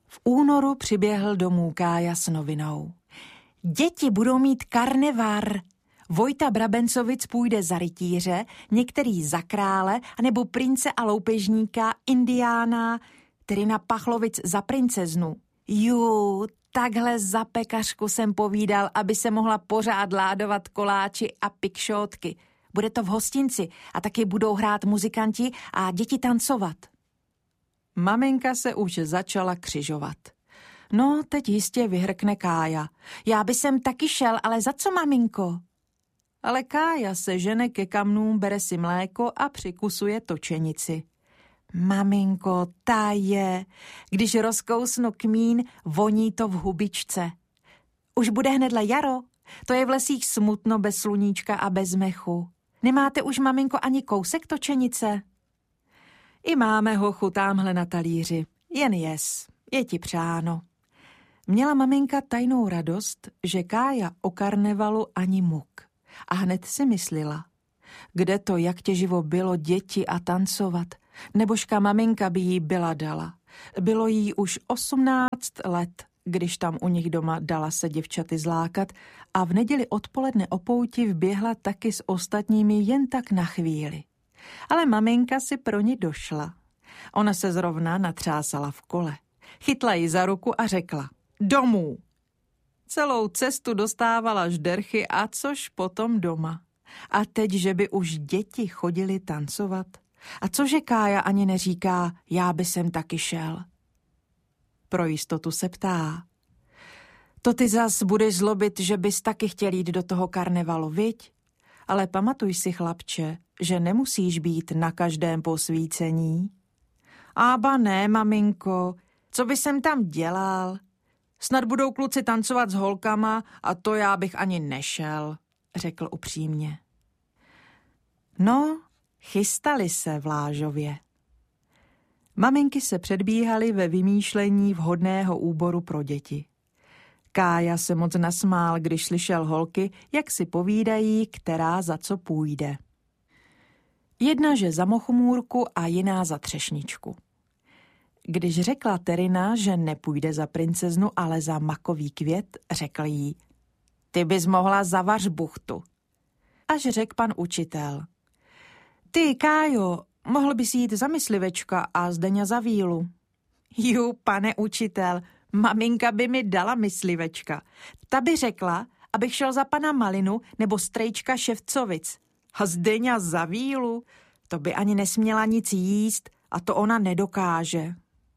V únoru přiběhl domů Kája s novinou. Děti budou mít karnevar. Vojta Brabencovic půjde za rytíře, některý za krále, anebo prince a loupežníka, indiána, Terina Pachlovic za princeznu. Takhle za pekařku jsem povídal, aby se mohla pořád ládovat koláči a pikšótky. Bude to v hostinci a taky budou hrát muzikanti a děti tancovat. Maminka se už začala křižovat. No, teď jistě vyhrkne Kája. Já by sem taky šel, ale za co, maminko? Ale Kája se žene ke kamnům, bere si mléko a přikusuje točenici. Maminko, ta je. Když rozkousnu kmín, voní to v hubičce. Už bude hnedle jaro. To je v lesích smutno bez sluníčka a bez mechu. Nemáte už, maminko, ani kousek točenice? I máme hochu támhle na talíři. Jen jes, je ti přáno. Měla maminka tajnou radost, že Kája o karnevalu ani muk. A hned si myslela, kde to, jak těživo bylo děti a tancovat, nebožka maminka by jí byla dala. Bylo jí už 18 let, když tam u nich doma dala se děvčaty zlákat a v neděli odpoledne o pouti vběhla taky s ostatními jen tak na chvíli. Ale maminka si pro ní došla. Ona se zrovna natřásala v kole. Chytla ji za ruku a řekla: domů! Celou cestu dostávala žderchy a což potom doma. A teď, že by už děti chodili tancovat? A cože Kája ani neříká, já by sem taky šel? Pro jistotu se ptá. To ty zas budeš zlobit, že bys taky chtěl jít do toho karnevalu, viď? Ale pamatuj si, chlapče, že nemusíš být na každém posvícení. Ába ne, maminko, co by jsem tam dělal? Snad budou kluci tancovat s holkama a to já bych ani nešel, řekl upřímně. No, chystali se v Lážově. Maminky se předbíhaly ve vymýšlení vhodného úboru pro děti. Kája se moc nasmál, když slyšel holky, jak si povídají, která za co půjde. Jedna, že za mochomůrku a jiná za třešničku. Když řekla Terina, že nepůjde za princeznu, ale za makový květ, řekl jí: ty bys mohla za vařbuchtu. Až řekl pan učitel: ty, Kájo, mohl bys jít za myslivečka a Zdeňa za vílu. Pane učitel, maminka by mi dala myslivečka. Ta by řekla, abych šel za pana Malinu nebo strejčka Ševcovic. A Zdeňa za vílu, to by ani nesměla nic jíst a to ona nedokáže.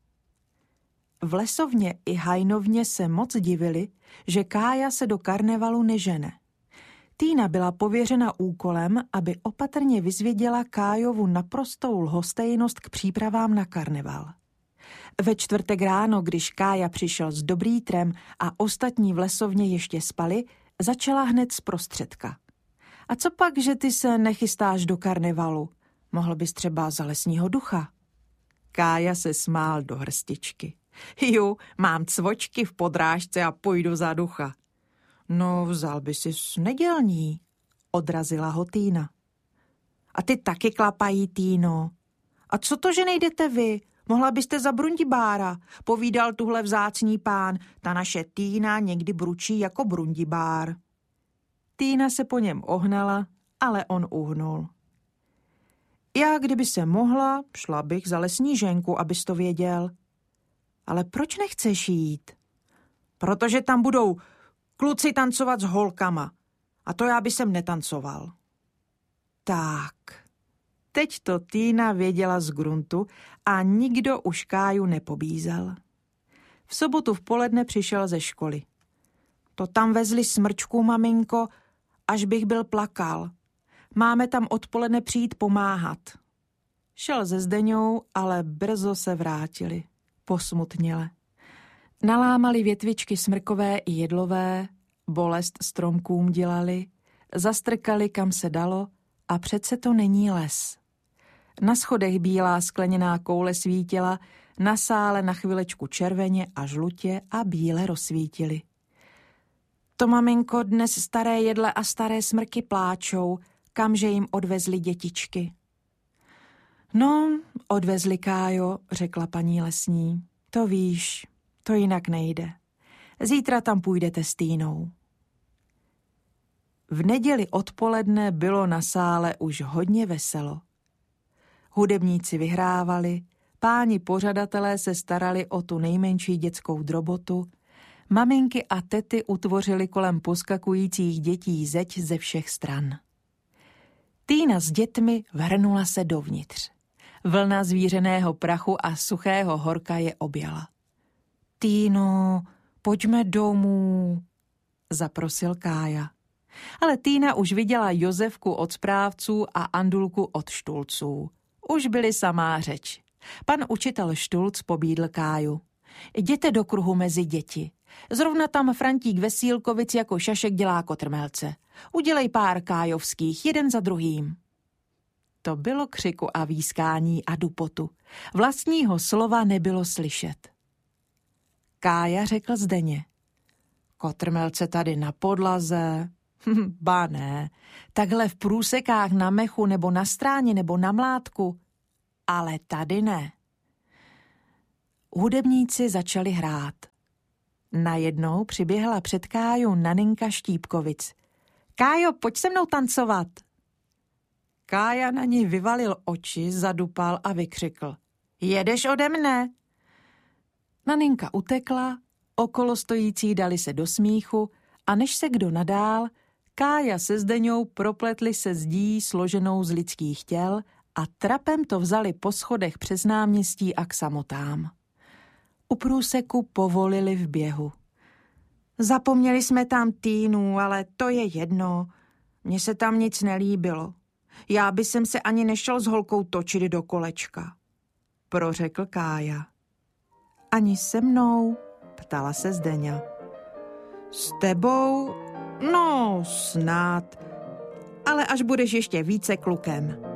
V lesovně i hajnovně se moc divili, že Kája se do karnevalu nežene. Týna byla pověřena úkolem, aby opatrně vyzvěděla Kájovu naprostou lhostejnost k přípravám na karneval. Ve čtvrtek ráno, když Kája přišel s dobrýtrem a ostatní v lesovně ještě spali, začala hned zprostředka. A co pak, že ty se nechystáš do karnevalu? Mohl bys třeba za lesního ducha? Kája se smál do hrstičky. Mám cvočky v podrážce a půjdu za ducha. No, vzal by si nedělní, odrazila ho Týna. A ty taky klapají, Týno. A co to, že nejdete vy? Mohla byste za Brundibára, povídal tuhle vzácný pán. Ta naše Týna někdy bručí jako Brundibár. Týna se po něm ohnala, ale on uhnul. Já, kdyby se mohla, šla bych za lesní ženku, abys to věděl. Ale proč nechceš jít? Protože tam budou kluci tancovat s holkama. A to já by sem netancoval. Tak, teď to Týna věděla z gruntu a nikdo už Káju nepobízel. V sobotu v poledne přišel ze školy. To tam vezli smrčku, maminko, až bych byl plakal. Máme tam odpoledne přijít pomáhat. Šel se Zdeňou, ale brzo se vrátili. Posmutněle. Nalámali větvičky smrkové i jedlové, bolest stromkům dělali, zastrkali, kam se dalo, a přece to není les. Na schodech bílá skleněná koule svítila, na sále na chvilečku červeně a žlutě a bíle rozsvítili. To, maminko, dnes staré jedle a staré smrky pláčou, kamže jim odvezli dětičky. No, odvezli, Kájo, řekla paní lesní. To víš, To jinak nejde. Zítra tam půjdete s Týnou. V neděli odpoledne bylo na sále už hodně veselo. Hudebníci vyhrávali, páni pořadatelé se starali o tu nejmenší dětskou drobotu, maminky a tety utvořily kolem poskakujících dětí zeď ze všech stran. Týna s dětmi vrhnula se dovnitř. Vlna zvířeného prachu a suchého horka je objala. Týno, pojďme domů, zaprosil Kája. Ale Týna už viděla Josefku od správců a Andulku od štulců. Už byli samá řeč. Pan učitel Štulc pobídl Káju. Jděte do kruhu mezi děti. Zrovna tam Frantík Vesílkovic jako šašek dělá kotrmelce. Udělej pár kájovských, jeden za druhým. To bylo křiku a výskání a dupotu. Vlastního slova nebylo slyšet. Kája řekl Zdeně. Kotrmelce tady na podlaze. Ba ne, takhle v průsekách na mechu nebo na stráni nebo na mlátku. Ale tady ne. Hudebníci začali hrát. Najednou přiběhla před Káju Naninka Štípkovic. Kájo, pojď se mnou tancovat. Kája na ní vyvalil oči, zadupal a vykřikl. Jedeš ode mne? Naninka utekla, okolo stojící dali se do smíchu a než se kdo nadál, Kája se Zdeňou propletli se zdí složenou z lidských těl a trapem to vzali po schodech přes náměstí a k samotám. U průseku povolili v běhu. Zapomněli jsme tam Týnu, ale to je jedno. Mně se tam nic nelíbilo. Já by jsem se ani nešel s holkou točit do kolečka, prořekl Kája. Ani se mnou, ptala se Zdeňa. S tebou? No, snad. Ale až budeš ještě více klukem.